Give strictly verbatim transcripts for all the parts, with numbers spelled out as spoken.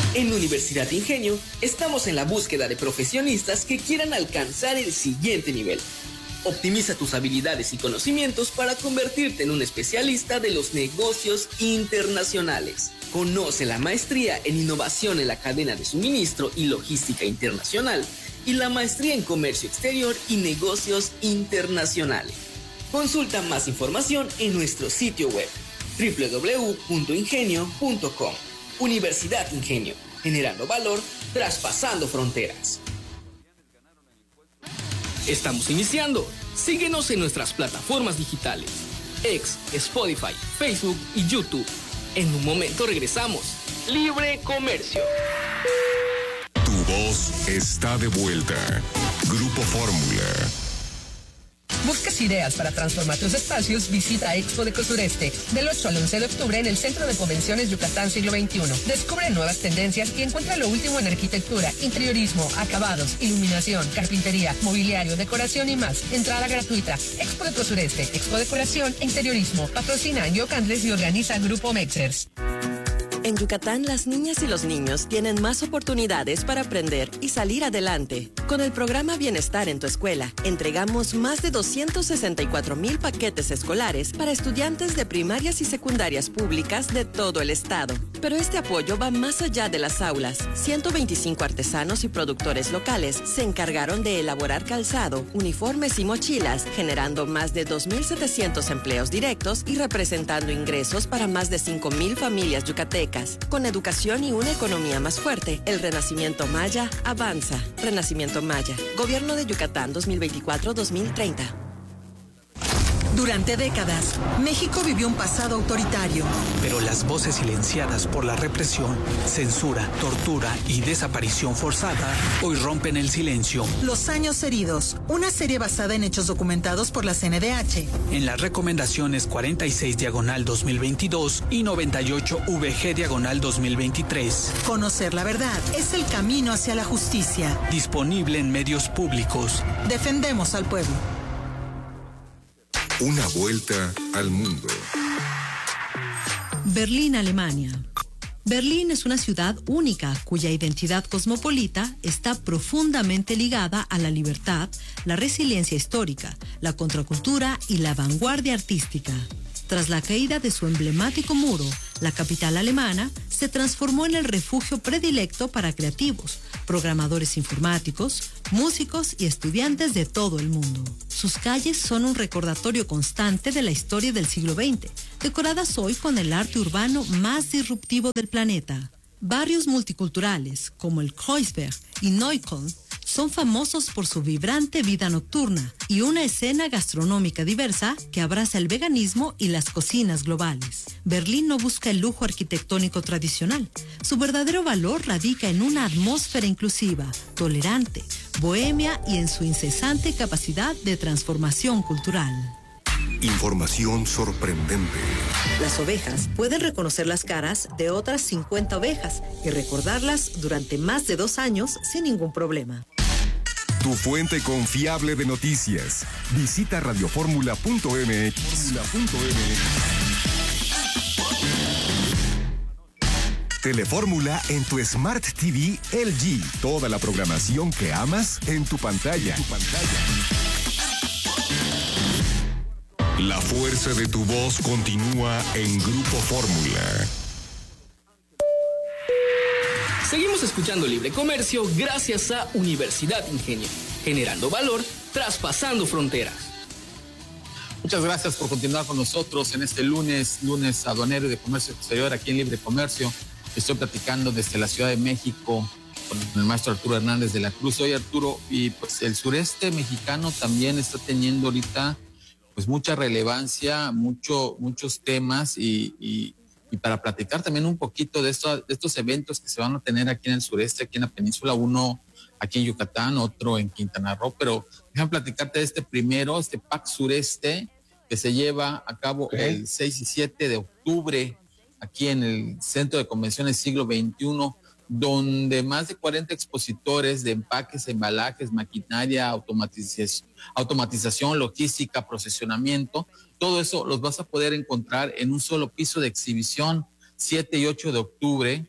En Universidad Ingenio estamos en la búsqueda de profesionistas que quieran alcanzar el siguiente nivel. Optimiza tus habilidades y conocimientos para convertirte en un especialista de los negocios internacionales. Conoce la maestría en innovación en la cadena de suministro y logística internacional y la maestría en comercio exterior y negocios internacionales. Consulta más información en nuestro sitio web doble u doble u doble u punto ingenio punto com. Universidad Ingenio, generando valor, traspasando fronteras. Estamos iniciando. Síguenos en nuestras plataformas digitales: X, Spotify, Facebook y YouTube. En un momento regresamos. Libre Comercio. Tu voz está de vuelta. Grupo Fórmula. ¿Buscas ideas para transformar tus espacios? Visita Expo de Cosureste del ocho al once de octubre en el Centro de Convenciones Yucatán Siglo veintiuno. Descubre nuevas tendencias y encuentra lo último en arquitectura, interiorismo, acabados, iluminación, carpintería, mobiliario, decoración y más. Entrada gratuita. Expo de Cosureste, Expo Decoración e Interiorismo. Patrocina Yo Candles y organiza Grupo Mexers. En Yucatán, las niñas y los niños tienen más oportunidades para aprender y salir adelante. Con el programa Bienestar en tu Escuela, entregamos más de doscientos sesenta y cuatro mil paquetes escolares para estudiantes de primarias y secundarias públicas de todo el estado. Pero este apoyo va más allá de las aulas. ciento veinticinco artesanos y productores locales se encargaron de elaborar calzado, uniformes y mochilas, generando más de dos mil setecientos empleos directos y representando ingresos para más de cinco mil familias yucatecas. Con educación y una economía más fuerte, el Renacimiento Maya avanza. Renacimiento Maya, Gobierno de Yucatán dos mil veinticuatro a dos mil treinta. Durante décadas, México vivió un pasado autoritario. Pero las voces silenciadas por la represión, censura, tortura y desaparición forzada hoy rompen el silencio. Los años heridos, una serie basada en hechos documentados por la C N D H. En las recomendaciones cuarenta y seis diagonal dos mil veintidós y noventa y ocho V G diagonal dos mil veintitrés. Conocer la verdad es el camino hacia la justicia. Disponible en medios públicos. Defendemos al pueblo. Una vuelta al mundo. Berlín, Alemania. Berlín es una ciudad única cuya identidad cosmopolita está profundamente ligada a la libertad, la resiliencia histórica, la contracultura y la vanguardia artística. Tras la caída de su emblemático muro, la capital alemana se transformó en el refugio predilecto para creativos, programadores informáticos, músicos y estudiantes de todo el mundo. Sus calles son un recordatorio constante de la historia del siglo veinte, decoradas hoy con el arte urbano más disruptivo del planeta. Barrios multiculturales como el Kreuzberg y Neukölln son famosos por su vibrante vida nocturna y una escena gastronómica diversa que abraza el veganismo y las cocinas globales. Berlín no busca el lujo arquitectónico tradicional. Su verdadero valor radica en una atmósfera inclusiva, tolerante, bohemia y en su incesante capacidad de transformación cultural. Información sorprendente. Las ovejas pueden reconocer las caras de otras cincuenta ovejas y recordarlas durante más de dos años sin ningún problema. Tu fuente confiable de noticias. Visita radioformula punto m x. Telefórmula en tu Smart T V L G. Toda la programación que amas en tu pantalla. Tu pantalla. La fuerza de tu voz continúa en Grupo Fórmula. Seguimos escuchando Libre Comercio gracias a Universidad Ingenio, generando valor, traspasando fronteras. Muchas gracias por continuar con nosotros en este lunes, lunes aduanero y de comercio exterior aquí en Libre Comercio. Estoy platicando desde la Ciudad de México con el maestro Arturo Hernández de la Cruz. Oye, Arturo, y pues el sureste mexicano también está teniendo ahorita pues mucha relevancia, mucho, muchos temas y, y, y para platicar también un poquito de, esto, de estos eventos que se van a tener aquí en el sureste, aquí en la península, uno aquí en Yucatán, otro en Quintana Roo, pero déjame platicarte de este primero, este P A C Sureste, que se lleva a cabo okay. el seis y siete de octubre aquí en el Centro de Convenciones Siglo veintiuno, donde más de cuarenta expositores de empaques, embalajes, maquinaria, automatización, automatización, logística, procesionamiento, todo eso los vas a poder encontrar en un solo piso de exhibición, siete y ocho de octubre,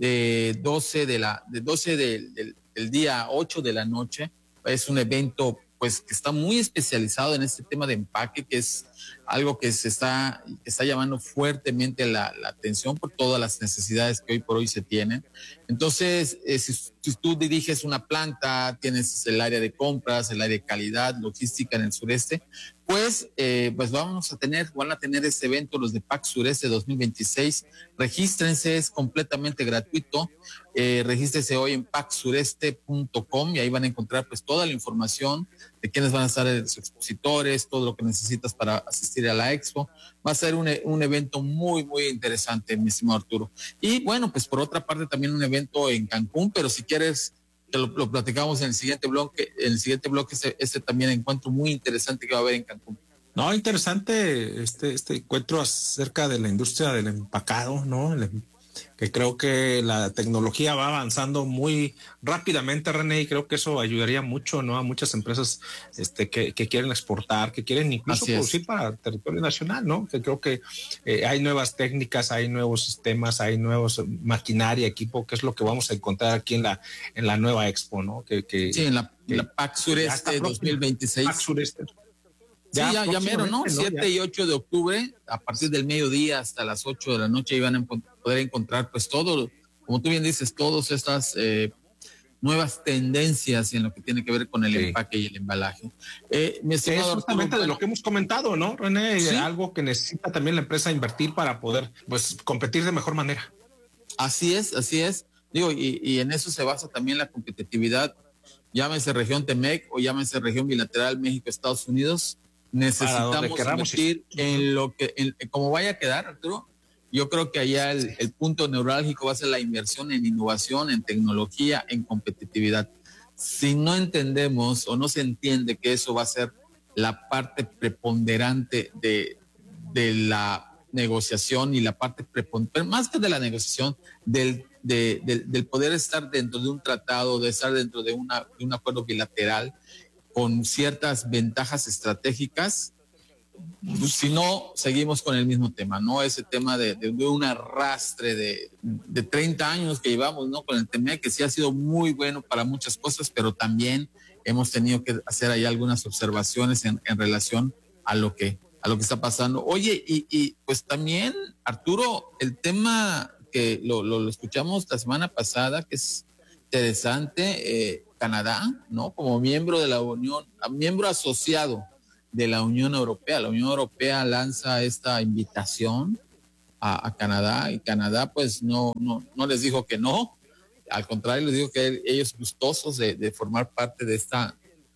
de doce de la, de doce del, del, del día ocho de la noche. Es un evento pues que está muy especializado en este tema de empaque, que es algo que se está, está llamando fuertemente la, la atención por todas las necesidades que hoy por hoy se tienen. Entonces, eh, si, si tú diriges una planta, tienes el área de compras, el área de calidad, logística en el sureste, pues, eh, pues vamos a tener, van a tener este evento, los de Pack Sureste dos mil veintiséis. Regístrense, es completamente gratuito. Eh, regístrense hoy en pack sureste punto com y ahí van a encontrar pues toda la información de quiénes van a estar los expositores, todo lo que necesitas para asistir a la expo. Va a ser un, un evento muy, muy interesante, mi estimado Arturo. Y bueno, pues por otra parte también un evento en Cancún, pero si quieres que lo, lo platicamos en el siguiente bloque, en el siguiente bloque este, este también encuentro muy interesante que va a haber en Cancún. No, interesante este, este encuentro acerca de la industria del empacado, ¿no? El, que creo que la tecnología va avanzando muy rápidamente, René, y creo que eso ayudaría mucho, ¿no? A muchas empresas este, que, que quieren exportar, que quieren incluso producir para el territorio nacional, ¿no? Que creo que eh, hay nuevas técnicas, hay nuevos sistemas, hay nuevos maquinaria, equipo, que es lo que vamos a encontrar aquí en la en la nueva Expo, ¿no? Que, que sí, en la, que, la Pack Sureste dos mil veintiséis. Pack Sureste. Ya, sí, ya, ya mero, ¿no? siete y ocho de octubre, a partir del mediodía hasta las ocho de la noche, iban a poder encontrar, pues, todo, como tú bien dices, todas estas eh, nuevas tendencias en lo que tiene que ver con el sí. empaque y el embalaje. Eh, mi estimado es justamente Arturo, de lo que hemos comentado, ¿no, René? ¿Sí? Algo que necesita también la empresa invertir para poder, pues, competir de mejor manera. Así es, así es. Digo, y, y en eso se basa también la competitividad, llámese región Temec o llámese región bilateral México-Estados Unidos. Necesitamos invertir en lo que, en, en como vaya a quedar, Arturo. Yo creo que allá el, el punto neurálgico va a ser la inversión en innovación, en tecnología, en competitividad. Si no entendemos o no se entiende que eso va a ser la parte preponderante de, de la negociación y la parte preponderante, más que de la negociación, del, de, de, del poder estar dentro de un tratado, de estar dentro de, una, de un acuerdo bilateral, con ciertas ventajas estratégicas, pues, si no, seguimos con el mismo tema, ¿no? Ese tema de, de, de un arrastre de, de treinta años que llevamos, ¿no? Con el tema que sí ha sido muy bueno para muchas cosas, pero también hemos tenido que hacer ahí algunas observaciones en, en relación a lo que, a lo que está pasando. Oye, y, y pues también, Arturo, el tema que lo, lo, lo escuchamos la semana pasada, que es interesante, eh, Canadá, ¿no? Como miembro de la Unión, miembro asociado de la Unión Europea. La Unión Europea lanza esta invitación a, a Canadá y Canadá pues no, no, no les dijo que no, al contrario les dijo que ellos gustosos de, de formar parte de esta,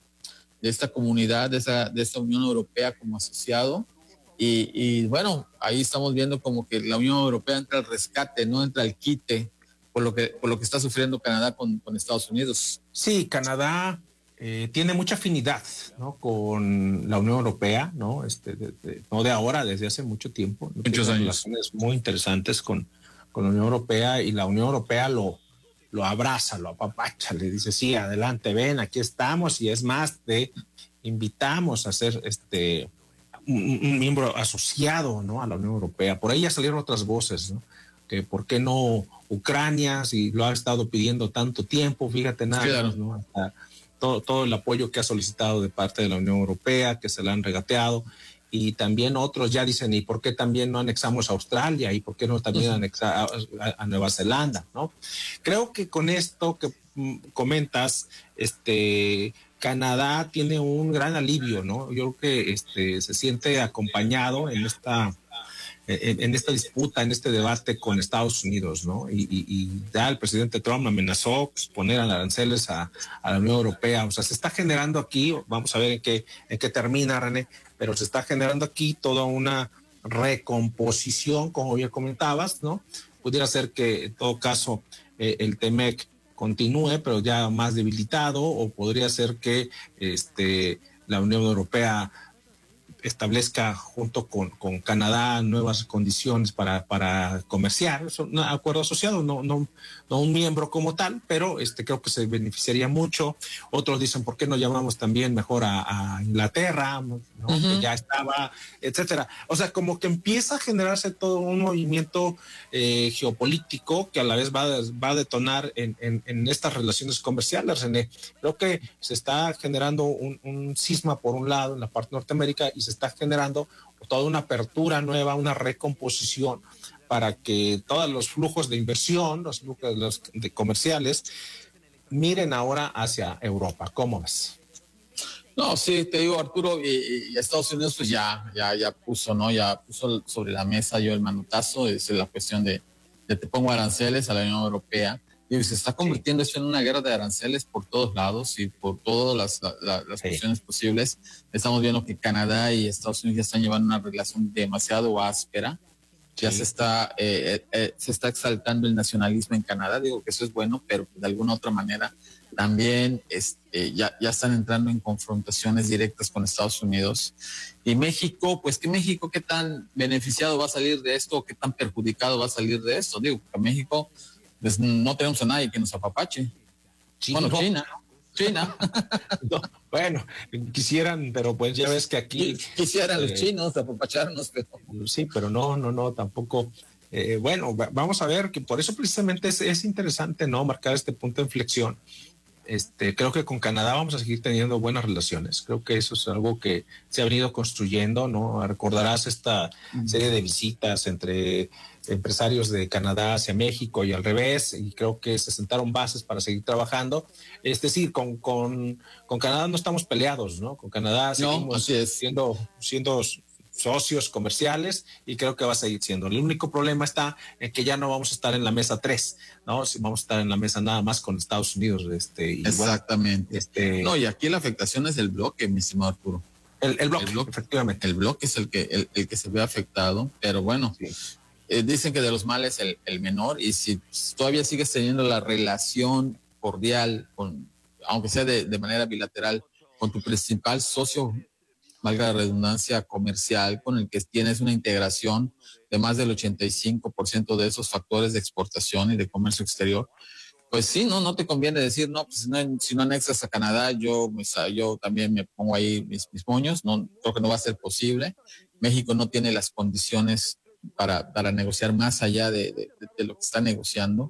de esta comunidad, de esta, de esta Unión Europea como asociado. Y, y bueno, ahí estamos viendo como que la Unión Europea entra al rescate, no entra al quite por lo que, por lo que está sufriendo Canadá con, con Estados Unidos. Sí, Canadá eh, tiene mucha afinidad, ¿no? Con la Unión Europea, ¿no? Este, de, de, no de ahora, desde hace mucho tiempo. ¿no? Muchos años. Relaciones muy interesantes con, con la Unión Europea y la Unión Europea lo, lo abraza, lo apapacha, le dice, sí, adelante, ven, aquí estamos y es más, te invitamos a ser este, un, un miembro asociado, ¿no? A la Unión Europea. Por ahí ya salieron otras voces, ¿no? Que por qué no Ucrania, si lo ha estado pidiendo tanto tiempo, fíjate nada, claro. ¿no? Hasta todo, todo el apoyo que ha solicitado de parte de la Unión Europea, que se le han regateado, y también otros ya dicen, ¿y por qué también no anexamos a Australia? ¿Y por qué no también uh-huh. anexa a, a, a Nueva Zelanda? ¿no? Creo que con esto que mm, comentas, este Canadá tiene un gran alivio, ¿no? Yo creo que este se siente acompañado en esta En, en esta disputa, en este debate con Estados Unidos, ¿no? Y, y, y ya el presidente Trump amenazó pues, poner aranceles a, a la Unión Europea. O sea, se está generando aquí, vamos a ver en qué, en qué termina, René, pero se está generando aquí toda una recomposición, como bien comentabas, ¿no? Pudiera ser que en todo caso eh, el Temec continúe, pero ya más debilitado, o podría ser que este, la Unión Europea establezca junto con, con Canadá nuevas condiciones para, para comerciar. Es un acuerdo asociado, no, no, no un miembro como tal, pero este, creo que se beneficiaría mucho. Otros dicen, ¿por qué no llamamos también mejor a, a Inglaterra, ¿no? Uh-huh. Que ya estaba, etcétera? O sea, como que empieza a generarse todo un movimiento eh, geopolítico que a la vez va, va a detonar en, en, en estas relaciones comerciales, René. Creo que se está generando un, un cisma por un lado en la parte de Norteamérica y se está generando toda una apertura nueva, una recomposición para que todos los flujos de inversión, los flujos los de comerciales, miren ahora hacia Europa. ¿Cómo ves? No, sí, te digo, Arturo, y, y Estados Unidos pues ya, ya, ya puso, ¿no? Ya puso sobre la mesa yo el manutazo, es la cuestión de, de te pongo aranceles a la Unión Europea. Y se está convirtiendo sí. esto en una guerra de aranceles por todos lados y por todas las, la, las sí. cuestiones posibles. Estamos viendo que Canadá y Estados Unidos ya están llevando una relación demasiado áspera. Sí. Ya se está, eh, eh, se está exaltando el nacionalismo en Canadá. Digo que eso es bueno, pero de alguna otra manera también este, ya, ya están entrando en confrontaciones directas con Estados Unidos. Y México, pues que México, ¿qué tan beneficiado va a salir de esto? ¿Qué tan perjudicado va a salir de esto? Digo, que México... pues no tenemos a nadie que nos apapache. China, bueno, no. China. China. no, bueno, quisieran, pero pues ya ves que aquí... Quisieran eh, los chinos apapacharnos, pero... Sí, pero no, no, no, tampoco... Eh, bueno, va, vamos a ver, que por eso precisamente es, es interesante, ¿no? Marcar este punto de inflexión. Este, creo que con Canadá vamos a seguir teniendo buenas relaciones. Creo que eso es algo que se ha venido construyendo, ¿no? Recordarás esta mm. serie de visitas entre empresarios de Canadá hacia México y al revés, y creo que se sentaron bases para seguir trabajando. Es decir, con, con, con Canadá no estamos peleados, ¿no? Con Canadá seguimos no, así es. siendo, siendo socios comerciales y creo que va a seguir siendo. El único problema está en que ya no vamos a estar en la mesa tres, ¿no? Si vamos a estar en la mesa nada más con Estados Unidos. Este, y Exactamente. Bueno, este, no, y aquí la afectación es del bloque, mi estimado Arturo. El, el, bloque, el bloque, efectivamente. El bloque es el que, el, el que se ve afectado, pero bueno, sí. eh, dicen que de los males el, el menor, y si todavía sigues teniendo la relación cordial, con, aunque sea de, de manera bilateral, con tu principal socio, valga la redundancia, comercial, con el que tienes una integración de más del ochenta y cinco por ciento de esos factores de exportación y de comercio exterior, pues sí, no, no te conviene decir, no, pues no, si no anexas a Canadá, yo, pues, yo también me pongo ahí mis, mis moños, no, creo que no va a ser posible. México no tiene las condiciones para, para negociar más allá de, de, de lo que está negociando.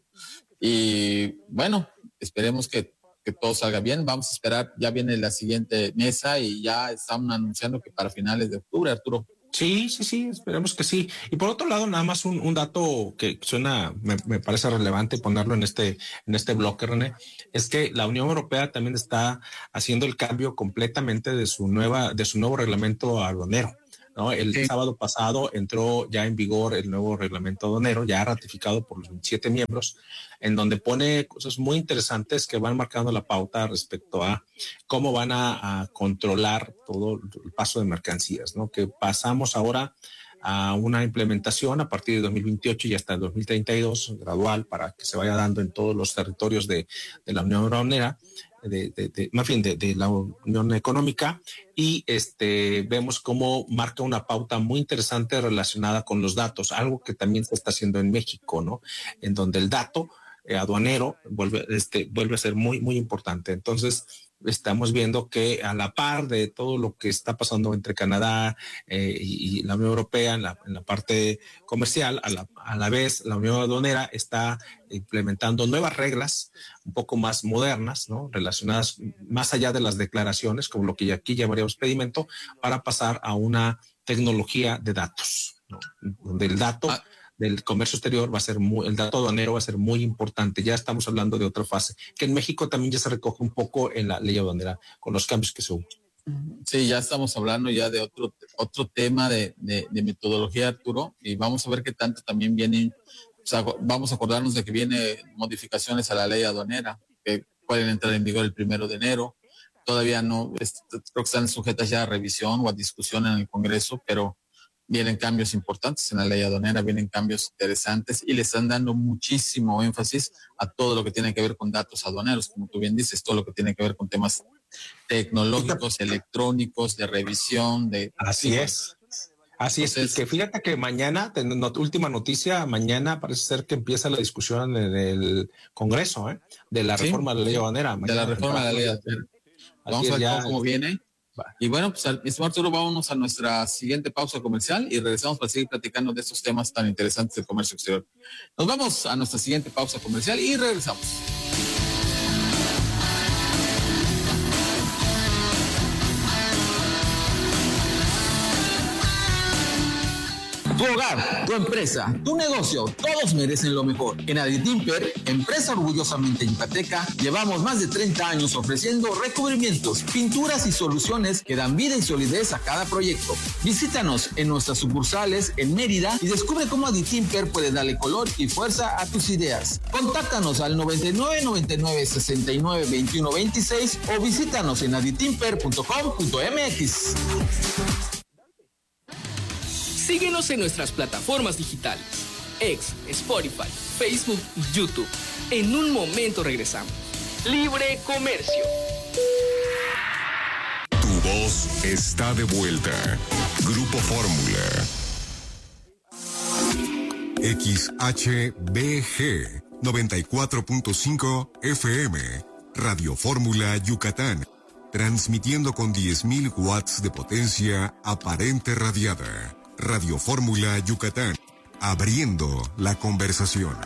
Y bueno, esperemos que que todo salga bien. Vamos a esperar, ya viene la siguiente mesa y ya están anunciando que para finales de octubre, Arturo. Sí, sí, sí, esperemos que sí. Y por otro lado, nada más un, un dato que suena, me, me parece relevante ponerlo en este, en este bloque, René, es que la Unión Europea también está haciendo el cambio completamente de su nueva, de su nuevo reglamento aduanero, ¿no? El sí. sábado pasado entró ya en vigor el nuevo reglamento aduanero, ya ratificado por los veintisiete miembros, en donde pone cosas muy interesantes que van marcando la pauta respecto a cómo van a, a controlar todo el paso de mercancías, ¿no? Que pasamos ahora a una implementación a partir de dos mil veintiocho y hasta el dos mil treinta y dos, gradual, para que se vaya dando en todos los territorios de, de la Unión Europea, de, de, de, más bien de, de la Unión Económica, y este vemos cómo marca una pauta muy interesante relacionada con los datos, algo que también se está haciendo en México, ¿no? En donde el dato eh, aduanero vuelve, este, vuelve a ser muy, muy importante. Entonces, estamos viendo que a la par de todo lo que está pasando entre Canadá eh, y, y la Unión Europea en la, en la parte comercial, a la, a la vez la Unión Aduanera está implementando nuevas reglas un poco más modernas, ¿no? Relacionadas más allá de las declaraciones, como lo que aquí llamaríamos pedimento, para pasar a una tecnología de datos, ¿no? Donde el dato ah. del comercio exterior va a ser muy, el dato aduanero va a ser muy importante. Ya estamos hablando de otra fase, que en México también ya se recoge un poco en la ley aduanera con los cambios que se hubo. Sí, ya estamos hablando ya de otro, otro tema de, de, de metodología, Arturo, y vamos a ver qué tanto también vienen, o sea, vamos a acordarnos de que viene modificaciones a la ley aduanera, que pueden entrar en vigor el primero de enero. Todavía no, es, creo que están sujetas ya a revisión o a discusión en el Congreso, pero vienen cambios importantes en la ley aduanera, vienen cambios interesantes y le están dando muchísimo énfasis a todo lo que tiene que ver con datos aduaneros, como tú bien dices, todo lo que tiene que ver con temas tecnológicos, electrónicos, de revisión, de... Así sí, es. Así Entonces, es, que fíjate que mañana, not, última noticia, mañana parece ser que empieza la discusión en el Congreso, ¿eh? De la ¿Sí? reforma de la ley aduanera. De la reforma de la ley aduanera. Vamos a ver ya, cómo viene. Va. Y bueno, pues, mi estimado Arturo, vámonos a nuestra siguiente pausa comercial y regresamos para seguir platicando de estos temas tan interesantes del comercio exterior. Nos vamos a nuestra siguiente pausa comercial y regresamos. Tu hogar, tu empresa, tu negocio, todos merecen lo mejor. En Aditimper, empresa orgullosamente yucateca, llevamos más de treinta años ofreciendo recubrimientos, pinturas y soluciones que dan vida y solidez a cada proyecto. Visítanos en nuestras sucursales en Mérida y descubre cómo Aditimper puede darle color y fuerza a tus ideas. Contáctanos al noventa y nueve, noventa y nueve, sesenta y nueve, veintiuno, veintiséis o visítanos en aditimper punto com punto m x. Síguenos en nuestras plataformas digitales, X, Spotify, Facebook y YouTube. En un momento regresamos. Libre Comercio. Tu voz está de vuelta. Grupo Fórmula. X H B G noventa y cuatro punto cinco F M. Radio Fórmula Yucatán. Transmitiendo con diez mil watts de potencia aparente radiada. Radio Fórmula Yucatán, abriendo la conversación.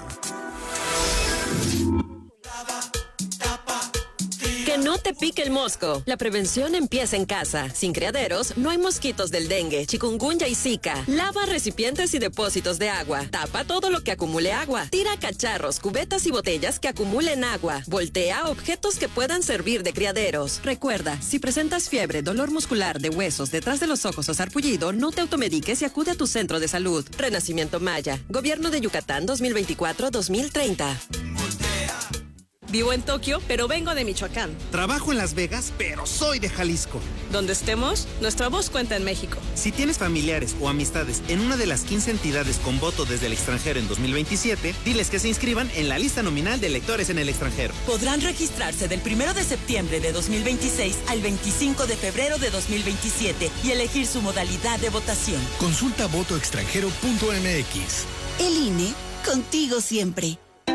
Que no te pique el mosco. La prevención empieza en casa. Sin criaderos, no hay mosquitos del dengue, chikungunya y zika. Lava recipientes y depósitos de agua. Tapa todo lo que acumule agua. Tira cacharros, cubetas y botellas que acumulen agua. Voltea objetos que puedan servir de criaderos. Recuerda, si presentas fiebre, dolor muscular de huesos detrás de los ojos o sarpullido, no te automediques y acude a tu centro de salud. Renacimiento Maya. Gobierno de Yucatán dos mil veinticuatro a dos mil treinta. Vivo en Tokio, pero vengo de Michoacán. Trabajo en Las Vegas, pero soy de Jalisco. Donde estemos, nuestra voz cuenta en México. Si tienes familiares o amistades en una de las quince entidades con voto desde el extranjero en dos mil veintisiete, diles que se inscriban en la lista nominal de electores en el extranjero. Podrán registrarse del primero de septiembre de dos mil veintiséis al veinticinco de febrero de dos mil veintisiete y elegir su modalidad de votación. Consulta voto extranjero punto m x. El I N E, contigo siempre.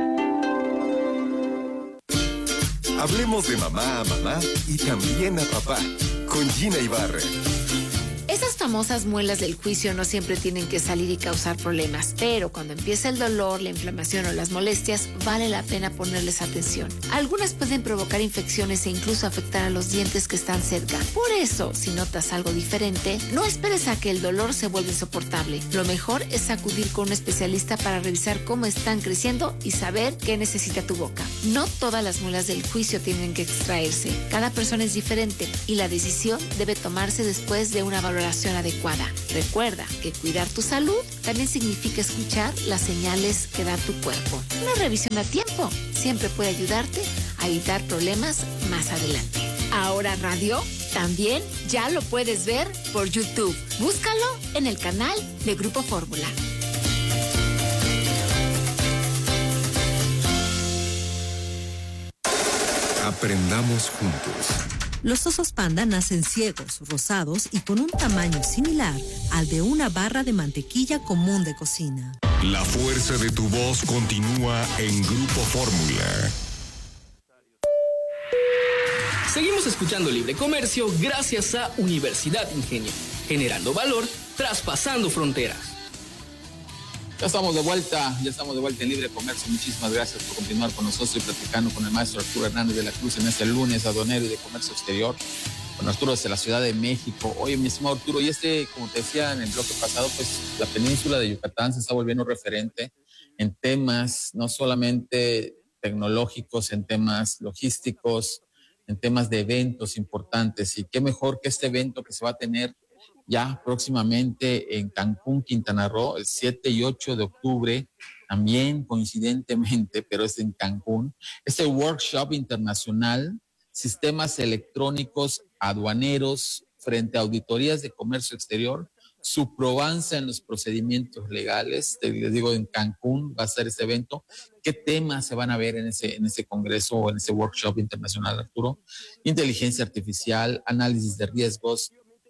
Hablemos de mamá a mamá y también a papá, con Gina Ibarra. Esas famosas muelas del juicio no siempre tienen que salir y causar problemas, pero cuando empieza el dolor, la inflamación o las molestias, vale la pena ponerles atención. Algunas pueden provocar infecciones e incluso afectar a los dientes que están cerca. Por eso, si notas algo diferente, no esperes a que el dolor se vuelva insoportable. Lo mejor es acudir con un especialista para revisar cómo están creciendo y saber qué necesita tu boca. No todas las muelas del juicio tienen que extraerse. Cada persona es diferente y la decisión debe tomarse después de una valoración adecuada. Recuerda que cuidar tu salud también significa escuchar las señales que da tu cuerpo. Una revisión a tiempo siempre puede ayudarte a evitar problemas más adelante. Ahora Radio también ya lo puedes ver por YouTube. Búscalo en el canal de Grupo Fórmula. Aprendamos juntos. Los osos panda nacen ciegos, rosados y con un tamaño similar al de una barra de mantequilla común de cocina. La fuerza de tu voz continúa en Grupo Fórmula. Seguimos escuchando Libre Comercio gracias a Universidad Ingenio, generando valor, traspasando fronteras. Ya estamos de vuelta, ya estamos de vuelta en Libre Comercio. Muchísimas gracias por continuar con nosotros y platicando con el maestro Arturo Hernández de la Cruz en este lunes aduanero y de comercio exterior. Con Arturo desde la Ciudad de México. Oye, mi estimado Arturo, y este, como te decía en el bloque pasado, pues la península de Yucatán se está volviendo referente en temas no solamente tecnológicos, en temas logísticos, en temas de eventos importantes. Y qué mejor que este evento que se va a tener ya próximamente en Cancún, Quintana Roo, el siete y ocho de octubre, también coincidentemente, pero es en Cancún, este workshop internacional, sistemas electrónicos aduaneros frente a auditorías de comercio exterior, su probanza en los procedimientos legales. Te, les digo, en Cancún va a ser este evento. ¿Qué temas se van a ver en ese, en ese congreso o en ese workshop internacional, Arturo? Inteligencia artificial, análisis de riesgos,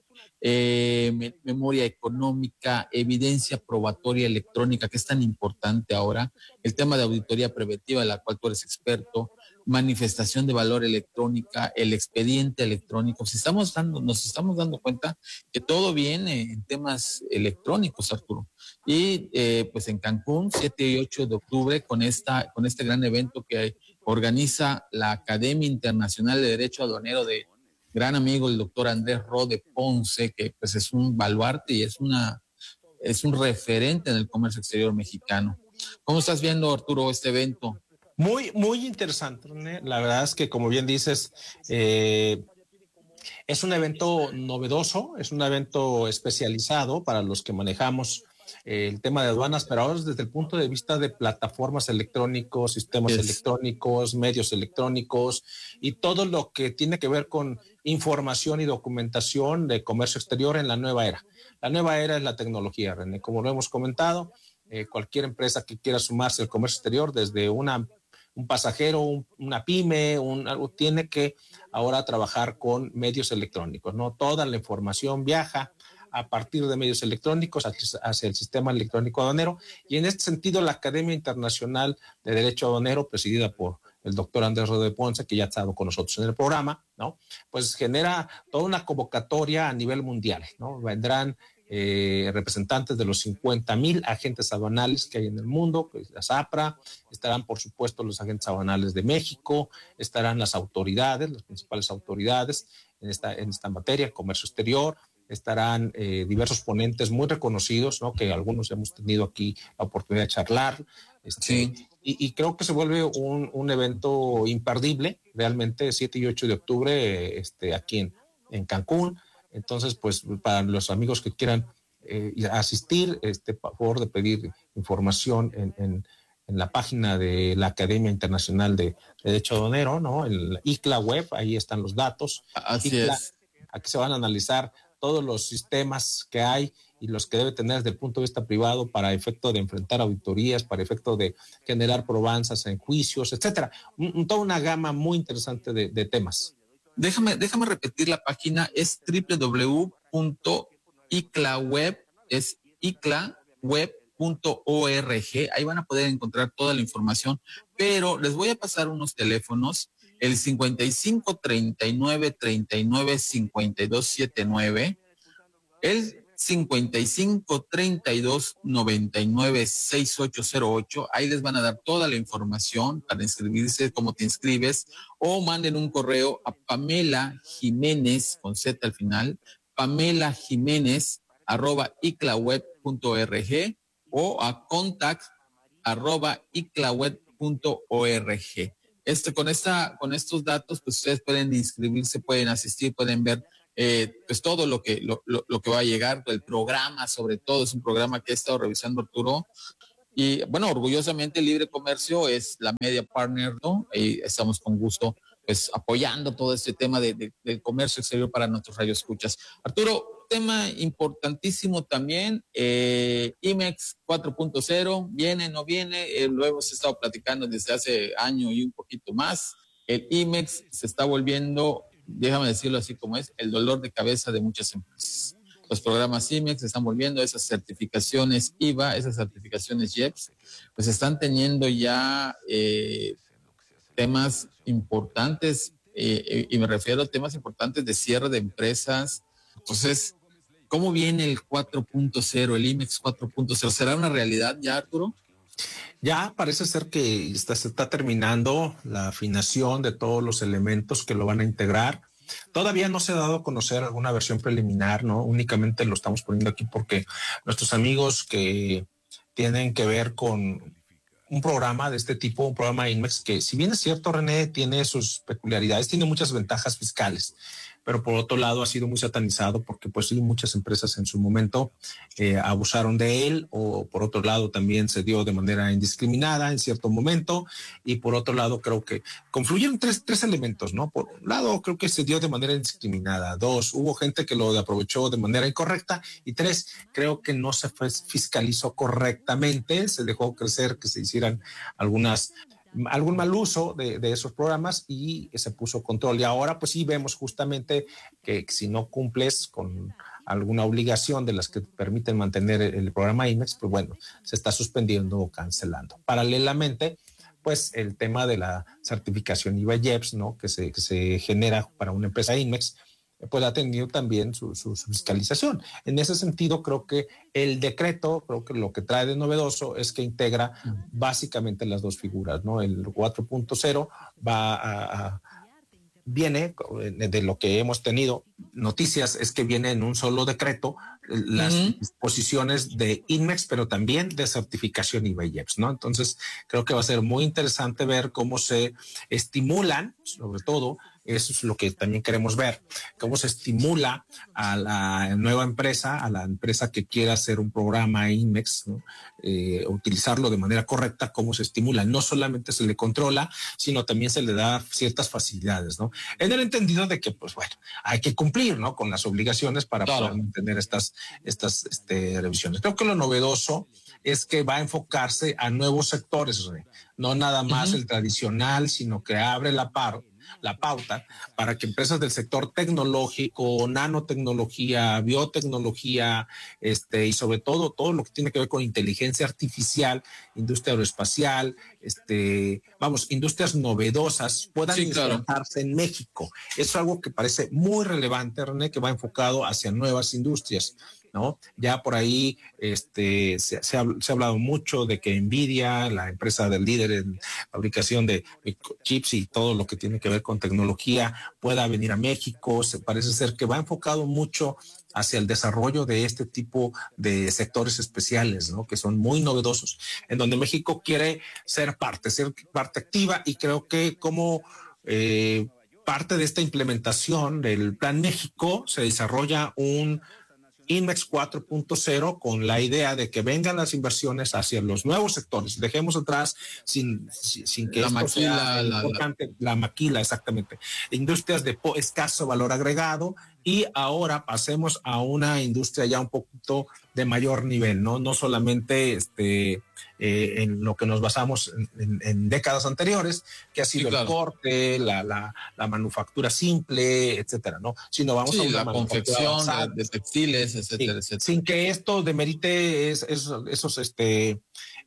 eh, me, memoria económica, evidencia probatoria electrónica, que es tan importante ahora, el tema de auditoría preventiva, de la cual tú eres experto, manifestación de valor electrónica, el expediente electrónico. Si estamos dando, nos estamos dando cuenta que todo viene en temas electrónicos, Arturo. Y eh, pues en Cancún, siete y ocho de octubre, con esta, con este gran evento que organiza la Academia Internacional de Derecho Aduanero de gran amigo el doctor Andrés Rode Ponce, que pues es un baluarte y es una es un referente en el comercio exterior mexicano. ¿Cómo estás viendo, Arturo, este evento? Muy, muy interesante, René. La verdad es que, como bien dices, eh, es un evento novedoso, es un evento especializado para los que manejamos eh, el tema de aduanas, pero ahora desde el punto de vista de plataformas electrónicos, sistemas yes. electrónicos, medios electrónicos y todo lo que tiene que ver con información y documentación de comercio exterior en la nueva era. La nueva era es la tecnología, René. Como lo hemos comentado, eh, cualquier empresa que quiera sumarse al comercio exterior, desde una un pasajero, un, una pyme, un, algo, tiene que ahora trabajar con medios electrónicos, ¿no? Toda la información viaja a partir de medios electrónicos hacia, hacia el sistema electrónico aduanero, y en este sentido la Academia Internacional de Derecho Aduanero, presidida por el doctor Andrés Rode Ponce, que ya ha estado con nosotros en el programa, ¿no? Pues genera toda una convocatoria a nivel mundial, ¿no? Vendrán Eh, representantes de los cincuenta mil agentes aduanales que hay en el mundo, pues la SAPRA, estarán por supuesto los agentes aduanales de México, estarán las autoridades, las principales autoridades en esta, en esta materia, comercio exterior, estarán eh, diversos ponentes muy reconocidos, ¿no? Que algunos hemos tenido aquí la oportunidad de charlar, este, sí. y, y creo que se vuelve un, un evento imperdible, realmente siete y ocho de octubre este, aquí en, en Cancún. Entonces, pues para los amigos que quieran eh, asistir, este, por favor de pedir información en, en, en la página de la Academia Internacional de Derecho Aduanero, ¿no? En la I C L A web, ahí están los datos. Así I C L A, es. Aquí se van a analizar todos los sistemas que hay y los que debe tener desde el punto de vista privado para efecto de enfrentar auditorías, para efecto de generar probanzas en juicios, etcétera. Un, toda una gama muy interesante de, de temas. Déjame, déjame repetir la página, es doble u doble u doble u punto i c l a web, es i c l a web punto org, ahí van a poder encontrar toda la información, pero les voy a pasar unos teléfonos, el cincuenta y cinco, treinta y nueve, treinta y nueve, cincuenta y dos, setenta y nueve, el cincuenta y cinco, treinta y dos, noventa y nueve, sesenta y ocho cero ocho. Ahí les van a dar toda la información para inscribirse, cómo te inscribes, o manden un correo a Pamela Jiménez, con Z al final, Pamela Jiménez, arroba i c l a web punto org, o a contact, arroba i c l a web punto org. Este, con, esta, con estos datos, pues ustedes pueden inscribirse, pueden asistir, pueden ver Eh, pues todo lo que lo, lo, lo que va a llegar, el programa, sobre todo es un programa que he estado revisando, Arturo, y bueno, orgullosamente Libre Comercio es la media partner, ¿no? Y estamos con gusto pues apoyando todo este tema de, de, del comercio exterior para nuestros radioescuchas. Arturo, tema importantísimo también, eh, I M E X cuatro punto cero, viene, no viene, eh, lo hemos estado platicando desde hace año y un poquito más. El I M E X se está volviendo, déjame decirlo así como es, el dolor de cabeza de muchas empresas. Los programas I M E X se están volviendo, esas certificaciones I V A, esas certificaciones I E P S, pues están teniendo ya eh, temas importantes, eh, y me refiero a temas importantes de cierre de empresas. Entonces, ¿cómo viene el cuatro punto cero, el I M E X cuatro punto cero? ¿Será una realidad ya, Arturo? Ya parece ser que está, se está terminando la afinación de todos los elementos que lo van a integrar. Todavía no se ha dado a conocer alguna versión preliminar, ¿no? Únicamente lo estamos poniendo aquí porque nuestros amigos que tienen que ver con un programa de este tipo, un programa I M E X, que si bien es cierto, René, tiene sus peculiaridades, tiene muchas ventajas fiscales. pero por otro lado ha sido muy satanizado porque pues sí, muchas empresas en su momento eh, abusaron de él, o por otro lado también se dio de manera indiscriminada en cierto momento, y por otro lado creo que confluyeron tres, tres elementos, ¿no? Por un lado creo que se dio de manera indiscriminada, dos, hubo gente que lo aprovechó de manera incorrecta, y tres, creo que no se fiscalizó correctamente, se dejó crecer que se hicieran algunas algún mal uso de, de esos programas y se puso control. Y ahora pues sí vemos justamente que si no cumples con alguna obligación de las que permiten mantener el, el programa IMEX, pues bueno, se está suspendiendo o cancelando. Paralelamente, pues el tema de la certificación I V A y E P S, ¿no? que, se, que se genera para una empresa IMEX, pues ha tenido también su, su, su fiscalización. En ese sentido, creo que el decreto, creo que lo que trae de novedoso es que integra básicamente las dos figuras, ¿no? El cuatro punto cero va a, a viene de lo que hemos tenido noticias, es que viene en un solo decreto las uh-huh. disposiciones de INMEX, pero también de certificación I V A y E P S, ¿no? Entonces creo que va a ser muy interesante ver cómo se estimulan, sobre todo, eso es lo que también queremos ver, cómo se estimula a la nueva empresa, a la empresa que quiera hacer un programa INMEX, ¿no? eh, utilizarlo de manera correcta, cómo se estimula. No solamente se le controla, sino también se le da ciertas facilidades, ¿no? En el entendido de que, pues bueno, hay que cumplir, ¿no? Con las obligaciones para claro. poder mantener estas, estas este, revisiones. Creo que lo novedoso es que va a enfocarse a nuevos sectores, no nada más uh-huh. el tradicional, sino que abre la par la pauta para que empresas del sector tecnológico, nanotecnología, biotecnología, este, y sobre todo todo lo que tiene que ver con inteligencia artificial, industria aeroespacial, este, vamos, industrias novedosas puedan sí, implantarse claro. en México. Eso es algo que parece muy relevante, René, que va enfocado hacia nuevas industrias, ¿no? Ya por ahí este, se, se, ha, se ha hablado mucho de que Nvidia, la empresa del líder en fabricación de chips y todo lo que tiene que ver con tecnología, pueda venir a México. Se parece ser que va enfocado mucho hacia el desarrollo de este tipo de sectores especiales, ¿no? Que son muy novedosos, en donde México quiere ser parte, ser parte activa, y creo que como eh, parte de esta implementación del Plan México se desarrolla un INMEX cuatro punto cero con la idea de que vengan las inversiones hacia los nuevos sectores. Dejemos atrás sin, sin, sin que la esto maquila, sea la, importante, la, la maquila, exactamente. Industrias de po- escaso valor agregado, y ahora pasemos a una industria ya un poquito de mayor nivel, ¿no? No solamente este, eh, en lo que nos basamos en, en, en décadas anteriores, que ha sido sí, claro. el corte, la, la, la manufactura simple, etcétera, ¿no? Sino vamos sí, a una la confección de, de textiles, etcétera, sí, etcétera. Sin que esto demerite es, es, esos, este,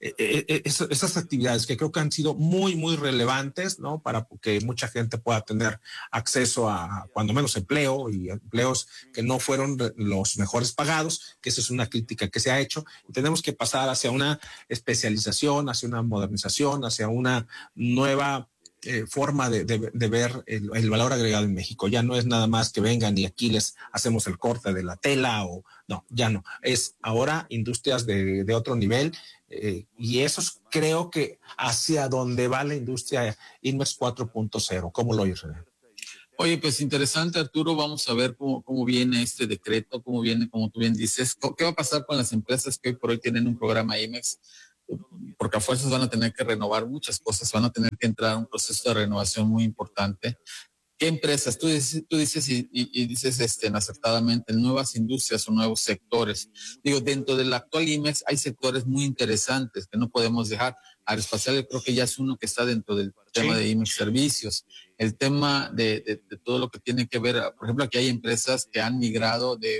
eh, es, esas actividades que creo que han sido muy, muy relevantes, ¿no? Para que mucha gente pueda tener acceso a, cuando menos, empleo, y empleos que no fueron los mejores pagados, que esa es una crítica que se ha hecho. Y tenemos que pasar hacia una especialización, hacia una modernización, hacia una nueva eh, forma de, de, de ver el, el valor agregado en México. Ya no es nada más que vengan y aquí les hacemos el corte de la tela, o no, ya no. Es ahora industrias de, de otro nivel, eh, y eso es, creo que hacia donde va la industria INMEX cuatro punto cero. ¿Cómo lo oyes, René? Oye, pues interesante, Arturo. Vamos a ver cómo, cómo viene este decreto, cómo viene, como tú bien dices. ¿Qué va a pasar con las empresas que hoy por hoy tienen un programa IMEX? Porque a fuerzas van a tener que renovar muchas cosas, van a tener que entrar a un proceso de renovación muy importante. ¿Qué empresas? Tú dices, tú dices y, y, y dices este, acertadamente, nuevas industrias o nuevos sectores. Digo, dentro del actual IMEX hay sectores muy interesantes que no podemos dejar. Aeroespacial creo que ya es uno que está dentro del tema sí. de IMEX Servicios. El tema de, de, de todo lo que tiene que ver, por ejemplo, aquí hay empresas que han migrado de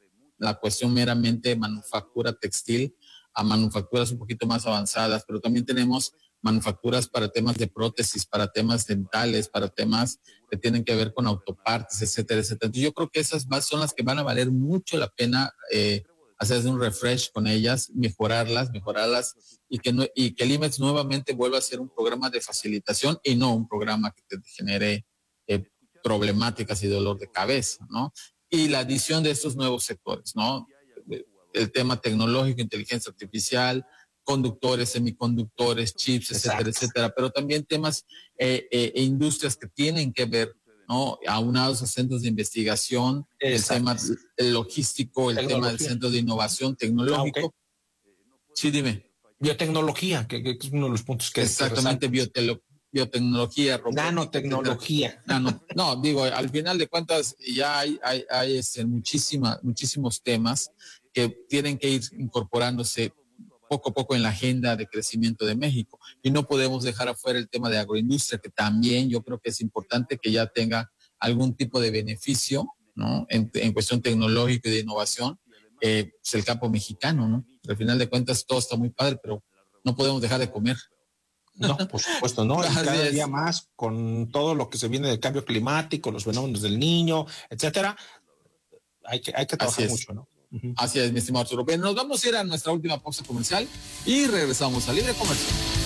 la cuestión meramente manufactura textil a manufacturas un poquito más avanzadas, pero también tenemos manufacturas para temas de prótesis, para temas dentales, para temas que tienen que ver con autopartes, etcétera, etcétera. Entonces yo creo que esas más son las que van a valer mucho la pena eh, hacer un refresh con ellas, mejorarlas, mejorarlas, y que, no, y que el IMEX nuevamente vuelva a ser un programa de facilitación y no un programa que te genere eh, problemáticas y dolor de cabeza, ¿no? Y la adición de estos nuevos sectores, ¿no? El tema tecnológico, inteligencia artificial, conductores, semiconductores, chips, etcétera, Exacto. etcétera, pero también temas eh, eh, e industrias que tienen que ver, ¿no? Aunados a centros de investigación, Exacto. el tema el logístico, el tema del centro de innovación tecnológico. Ah, okay. Sí, dime. Biotecnología, que, que es uno de los puntos que... Exactamente, biotelo, biotecnología, robótica, nanotecnología. Nano, no, digo, al final de cuentas ya hay, hay, hay este, muchísima, muchísimos temas que tienen que ir incorporándose poco a poco en la agenda de crecimiento de México. Y no podemos dejar afuera el tema de agroindustria, que también yo creo que es importante que ya tenga algún tipo de beneficio, ¿no? En, en cuestión tecnológica y de innovación, eh, pues el campo mexicano, ¿no? Al final de cuentas todo está muy padre, pero no podemos dejar de comer. No, por supuesto, no. Y cada día más, con todo lo que se viene del cambio climático, los fenómenos del niño, etcétera, hay que, hay que trabajar mucho, ¿no? Uh-huh. Así es, mi estimado Arturo. Bien, nos vamos a ir a nuestra última pausa comercial y regresamos a Libre Comercio.